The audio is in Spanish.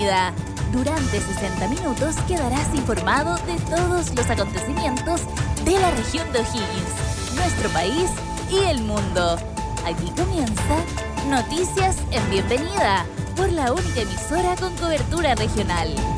Bienvenida. Durante 60 minutos quedarás informado de todos los acontecimientos de la región de O'Higgins, nuestro país y el mundo. Aquí comienza Noticias en Bienvenida, por la única emisora con cobertura regional.